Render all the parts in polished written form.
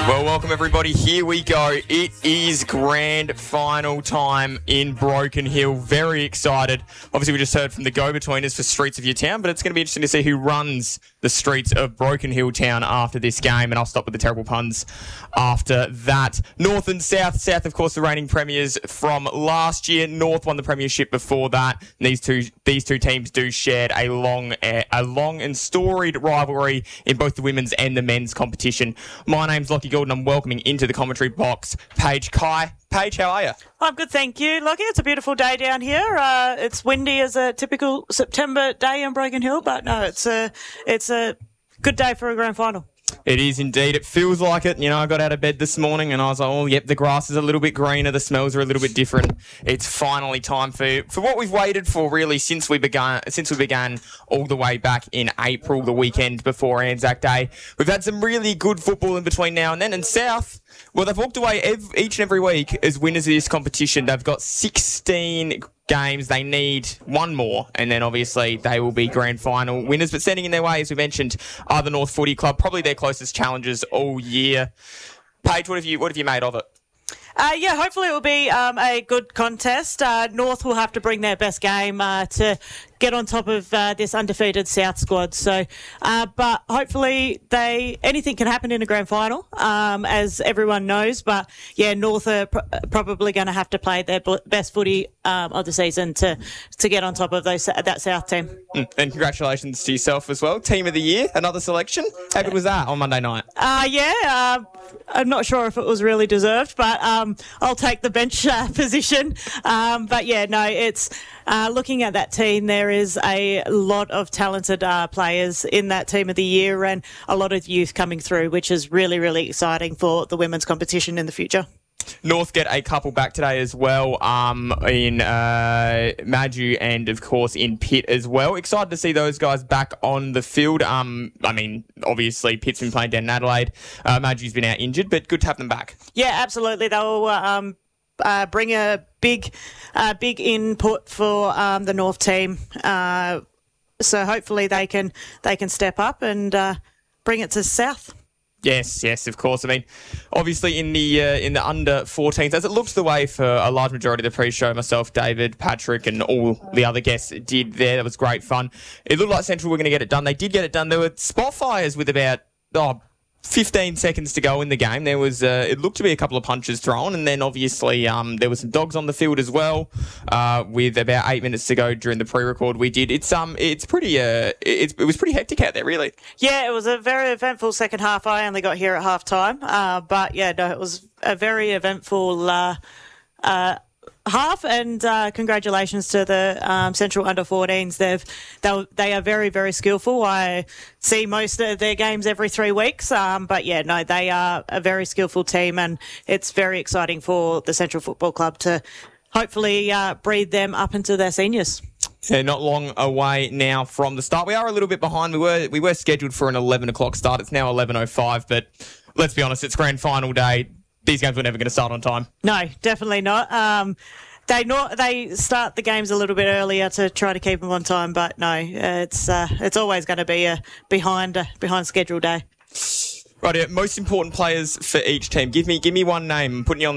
Well, welcome everybody. Here we go. It is grand final time in Broken Hill. Very excited. Obviously, we just heard from the go-betweeners for Streets of Your Town, but it's going to be interesting to see who runs the streets of Broken Hill Town after this game, and I'll stop with the terrible puns after that. North and South. South, of course, the reigning premiers from last year. North won the premiership before that. And these two teams do share a long and storied rivalry in both the women's and the men's competition. My name's Lockie Gordon. I'm welcoming into the commentary box Paige Kai. Paige, how are you? I'm good, thank you, Lockie. It's a beautiful day down here. It's windy as a typical September day in Broken Hill, but no, it's a good day for a grand final. It is indeed. It feels like it. You know, I got out of bed this morning and I was like, oh, yep, the grass is a little bit greener. The smells are a little bit different. It's finally time for what we've waited for, really, since we began all the way back in April, the weekend before Anzac Day. We've had some really good football in between now and then. And South, well, they've walked away each and every week as winners of this competition. They've got 16 games. They need one more, and then obviously they will be grand final winners. But standing in their way, as we mentioned, are the North Footy Club, probably their closest challengers all year. Paige, what have you made of it? Hopefully it will be a good contest. North will have to bring their best game to get on top of this undefeated South squad. So, but hopefully anything can happen in a grand final, as everyone knows. But yeah, North are probably going to have to play their best footy of the season to get on top of that South team. And congratulations to yourself as well. Team of the year, another selection. How good was that on Monday night? I'm not sure if it was really deserved, but I'll take the bench position. But yeah, no, it's looking at that team, there is a lot of talented players in that team of the year and a lot of youth coming through, which is really, really exciting for the women's competition in the future. North get a couple back today as well, in Maju and, of course, in Pitt as well. Excited to see those guys back on the field. Obviously, Pitt's been playing down in Adelaide. Maju's been out injured, but good to have them back. Yeah, absolutely. They'll bring a big input for the North team. So hopefully they can step up and bring it to South. Yes, of course. I mean, obviously in the under 14s, as it looks the way for a large majority of the pre-show, myself, David, Patrick, and all the other guests did there. That was great fun. It looked like Central were going to get it done. They did get it done. There were spot fires with about 15 seconds to go in the game. There was it looked to be a couple of punches thrown, and then obviously there were some dogs on the field as well. With about 8 minutes to go during the pre-record, we did. It was pretty hectic out there, really. Yeah, it was a very eventful second half. I only got here at half time, but yeah, no, it was a very eventful half, and congratulations to the Central under-14s. They are very, very skillful. I see most of their games every 3 weeks, but yeah, no, they are a very skillful team, and it's very exciting for the Central Football Club to hopefully breed them up into their seniors. Yeah, not long away now from the start. We are a little bit behind. We were scheduled for an 11 o'clock start. It's now 11:05, but let's be honest, it's grand final day. These games were never going to start on time. No, definitely not. They start the games a little bit earlier to try to keep them on time, but no, it's always going to be a behind schedule day. Right, yeah, most important players for each team. Give me one name. I'm putting you on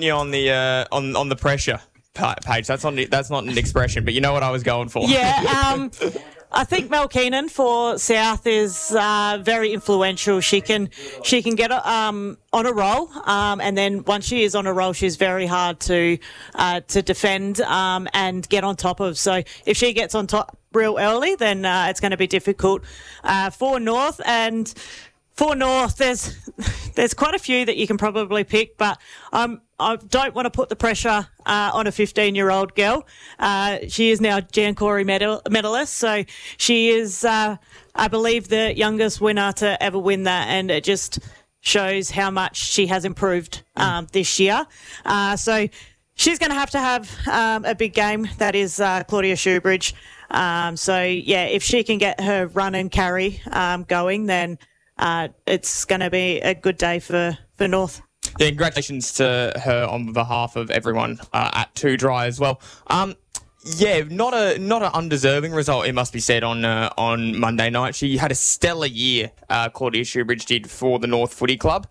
the pressure, Paige. That's not an expression, but you know what I was going for. Yeah. I think Mel Keenan for South is very influential. She can get on a roll, and then once she is on a roll, she's very hard to defend and get on top of. So if she gets on top real early, then it's going to be difficult for North. And for North, there's quite a few that you can probably pick, but I don't want to put the pressure on a 15-year-old girl. She is now Jan Corey medalist, so she is, I believe, the youngest winner to ever win that, and it just shows how much she has improved this year. So she's going to have a big game. That is Claudia Shoebridge. So yeah, if she can get her run and carry going, then it's going to be a good day for North. Yeah, congratulations to her on behalf of everyone at Too Dry as well. Yeah, not an undeserving result, it must be said, on Monday night. She had a stellar year, Claudia Shoebridge did, for the North Footy Club.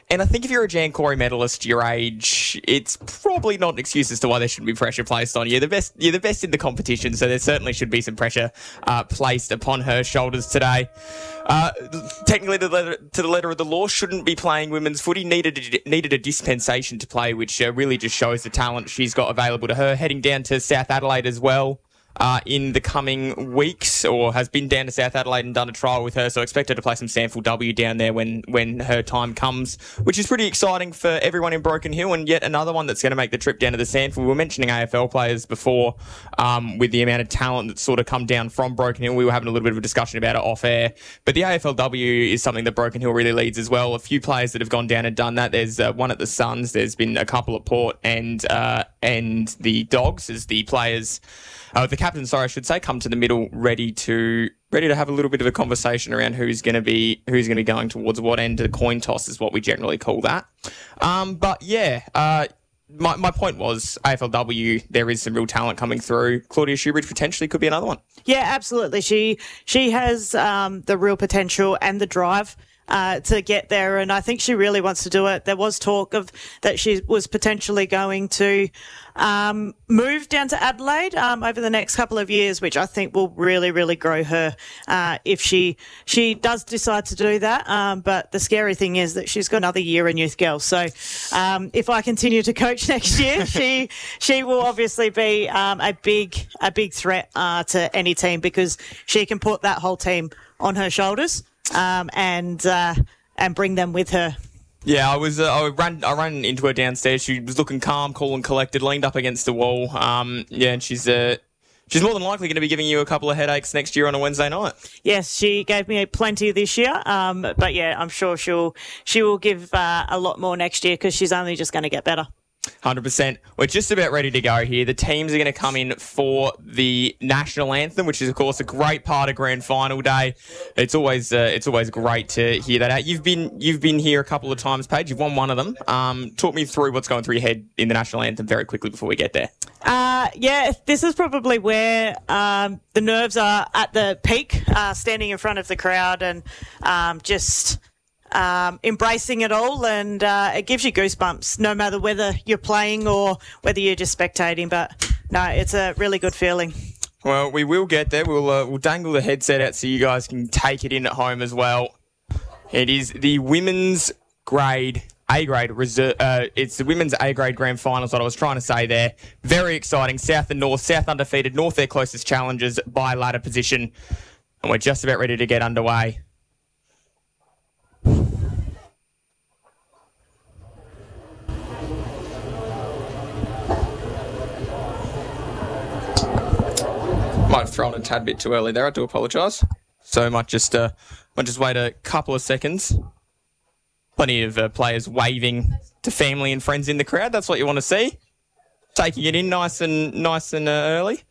And I think if you're a Jan Corey medalist your age, it's probably not an excuse as to why there shouldn't be pressure placed on you. You're the best in the competition, so there certainly should be some pressure placed upon her shoulders today. Technically, to the letter of the law, shouldn't be playing women's footy. Needed a dispensation to play, which really just shows the talent she's got available to her. Heading down to South Adelaide as well. In the coming weeks, or has been down to South Adelaide and done a trial with her, so expect her to play some Sample W down there when her time comes, which is pretty exciting for everyone in Broken Hill, and yet another one that's going to make the trip down to the Sandford. We were mentioning AFL players before, with the amount of talent that's sort of come down from Broken Hill. We were having a little bit of a discussion about it off air, but the AFLW is something that Broken Hill really leads as well. A few players that have gone down and done that. There's one at the Suns, there's been a couple at Port, and the Dogs as the players... the captain, I should say, come to the middle, ready to have a little bit of a conversation around who's going to be going towards what end. The coin toss is what we generally call that. But yeah, my point was AFLW. There is some real talent coming through. Claudia Shoebridge potentially could be another one. Yeah, absolutely. She has the real potential and the drive to get there, and I think she really wants to do it. There was talk of that she was potentially going to move down to Adelaide over the next couple of years, which I think will really, really grow her if she does decide to do that. But the scary thing is that she's got another year in youth girls. So if I continue to coach next year, she will obviously be a big threat to any team, because she can put that whole team on her shoulders. And bring them with her. Yeah, I ran into her downstairs. She was looking calm, cool and collected, leaned up against the wall. And she's more than likely going to be giving you a couple of headaches next year on a Wednesday night. Yes, she gave me plenty this year. But yeah, I'm sure she will give a lot more next year, because she's only just going to get better. 100%. We're just about ready to go here. The teams are going to come in for the national anthem, which is, of course, a great part of grand final day. It's always great to hear that out. You've been here a couple of times, Paige. You've won one of them. Talk me through what's going through your head in the national anthem very quickly before we get there. Yeah, this is probably where the nerves are at the peak, standing in front of the crowd and just... embracing it all, and it gives you goosebumps no matter whether you're playing or whether you're just spectating. But no, it's a really good feeling. Well, we will get there. We'll dangle the headset out so you guys can take it in at home as well. It is the women's A-grade reserve. It's the women's A-grade grand finals that I was trying to say there. Very exciting. South and North. South undefeated. North their closest challengers by ladder position. And we're just about ready to get underway. Might have thrown a tad bit too early there. I do apologise. So might just wait a couple of seconds. Plenty of players waving to family and friends in the crowd. That's what you want to see. Taking it in nice and early.